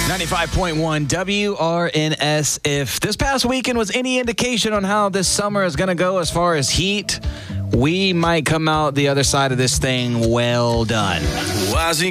95.1 WRNS. If this past weekend was any indication on how this summer is going to go as far as heat, we might come out the other side of this thing well done.